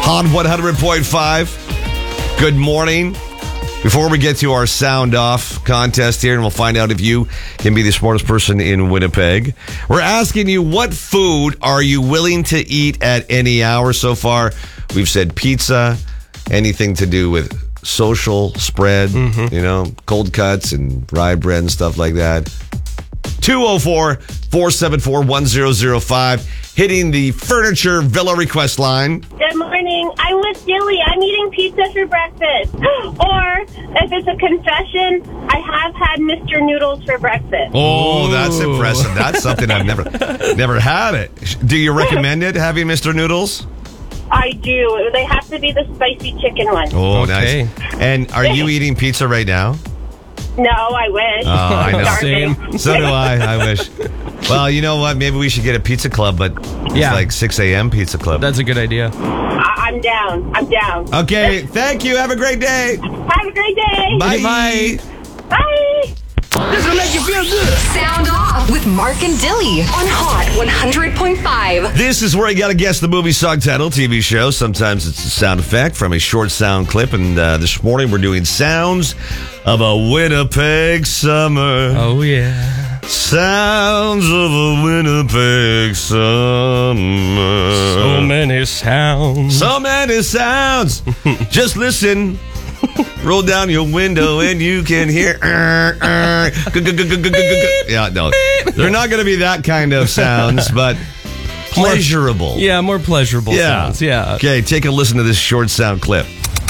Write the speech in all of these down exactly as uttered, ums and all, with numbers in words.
On one hundred point five. Good morning. Before we get to our sound off contest here, and we'll find out if you can be the smartest person in Winnipeg, we're asking you, what food are you willing to eat at any hour so far? We've said pizza, anything to do with social spread, mm-hmm. you know, cold cuts and rye bread and stuff like that. two oh four, four seven four, one oh oh five, hitting the Furniture Villa request line. Good morning. I'm with Dilly. I'm eating pizza for breakfast. Or, if it's a confession, I have had Mister Noodles for breakfast. Oh, that's impressive. That's something I've never never had it. Do you recommend it, having Mister Noodles? I do. They have to be the spicy chicken ones. Oh, okay. Nice. And are you eating pizza right now? No, I wish. Oh, I know. Same. So do I. I wish. Well, you know what? Maybe we should get a pizza club, but it's Yeah. like six a.m. pizza club. That's a good idea. I- I'm down. I'm down. Okay. Thank you. Have a great day. Have a great day. Bye. Bye. Bye. This will make you feel good. Sound off with Mark and Dilly on Hot one hundred point five. This is where you got to guess the movie, song title, T V show. Sometimes it's a sound effect from a short sound clip. And uh, this morning we're doing sounds of a Winnipeg summer. Oh, yeah. Sounds of a Winnipeg summer. So many sounds. So many sounds. Just listen. Roll down your window and you can hear. Uh, uh, yeah, no. They're not going to be that kind of sounds, but pleasurable. Yeah, more pleasurable Yeah. sounds. Yeah. Okay, take a listen to this short sound clip.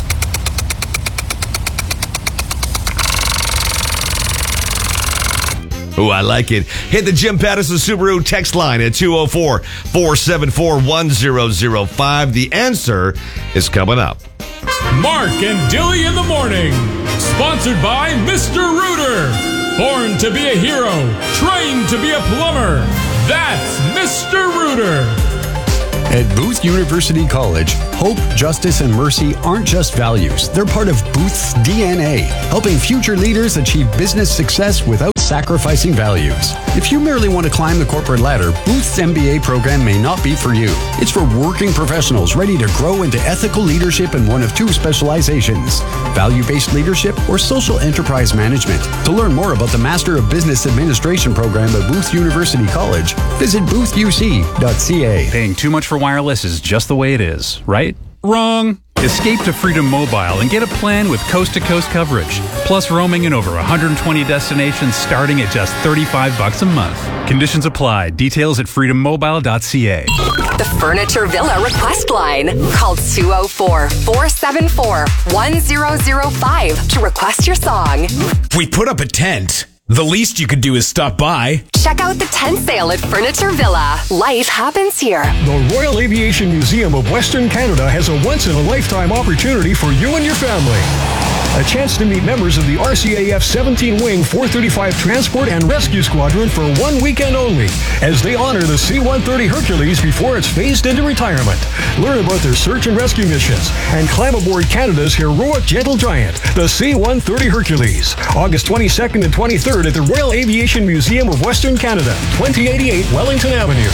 Oh, I like it. Hit the Jim Pattison Subaru text line at two oh four, four seven four, one oh oh five. The answer is coming up. Mark and Dilly in the morning. Sponsored by Mister Rooter. Born to be a hero, trained to be a plumber. That's Mister Rooter. At Booth University College, hope, justice, and mercy aren't just values. They're part of Booth's D N A, helping future leaders achieve business success without sacrificing values. If you merely want to climb the corporate ladder, Booth's M B A program may not be for you. It's for working professionals ready to grow into ethical leadership in one of two specializations, value-based leadership or social enterprise management. To learn more about the Master of Business Administration program at Booth University College, visit booth u c dot c a. Paying too much for wireless is just the way it is, right? Wrong! Escape to Freedom Mobile and get a plan with coast-to-coast coverage, plus roaming in over one hundred twenty destinations starting at just thirty-five bucks a month. Conditions apply. Details at freedom mobile dot c a. The Furniture Villa request line. Call two oh four, four seven four, one oh oh five to request your song. We put up a tent. The least you could do is stop by. Check out the tent sale at Furniture Villa. Life happens here. The Royal Aviation Museum of Western Canada has a once-in-a-lifetime opportunity for you and your family. A chance to meet members of the R C A F seventeen Wing four thirty-five Transport and Rescue Squadron for one weekend only, as they honor the C one thirty Hercules before it's phased into retirement. Learn about their search and rescue missions and climb aboard Canada's heroic gentle giant, the C one thirty Hercules. August twenty-second and twenty-third at the Royal Aviation Museum of Western Canada, twenty eighty-eight Wellington Avenue.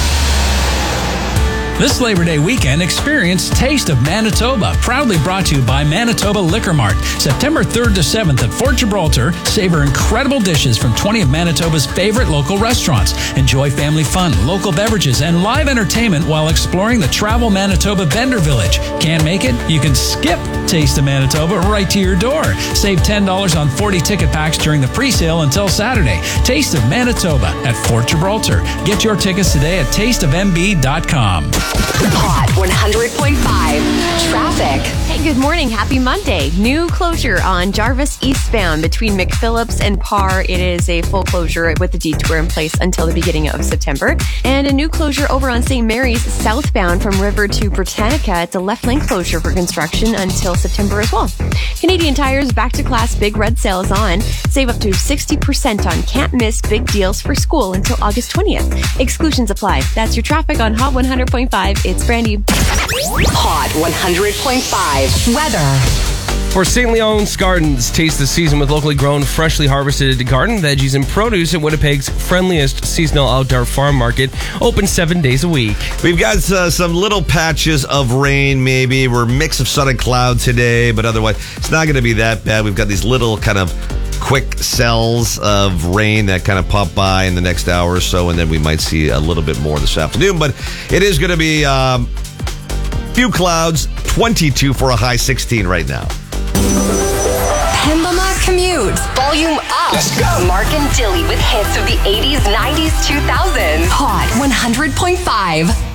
This Labor Day weekend, experience Taste of Manitoba, proudly brought to you by Manitoba Liquor Mart. September third to seventh at Fort Gibraltar, savor incredible dishes from twenty of Manitoba's favorite local restaurants. Enjoy family fun, local beverages, and live entertainment while exploring the Travel Manitoba Vendor Village. Can't make it? You can skip Taste of Manitoba right to your door. Save ten dollars on forty ticket packs during the pre-sale until Saturday. Taste of Manitoba at Fort Gibraltar. Get your tickets today at taste of m b dot com. Hot one hundred point five. Traffic. Hey, good morning. Happy Monday. New closure on Jarvis eastbound between McPhillips and Parr. It is a full closure with a detour in place until the beginning of September. And a new closure over on Saint Mary's southbound from River to Britannica. It's a left lane closure for construction until September as well. Canadian Tire's back to class big red sale is on. Save up to sixty percent on can't miss big deals for school until August twentieth. Exclusions apply. That's your traffic on Hot one hundred point five. It's Brandy. Hot one hundred point five. Weather. For Saint Leon's Gardens, taste the season with locally grown, freshly harvested garden veggies and produce at Winnipeg's friendliest seasonal outdoor farm market, open seven days a week. We've got uh, some little patches of rain, maybe. We're a mix of sun and cloud today, but otherwise, it's not going to be that bad. We've got these little kind of quick cells of rain that kind of pop by in the next hour or so, and then we might see a little bit more this afternoon. But it is going to be um, few clouds, twenty-two for a high sixteen right now. Pembina Commute. Volume up. Let's go. Mark and Dilly with hits of the eighties, nineties, two thousands. Hot one hundred point five.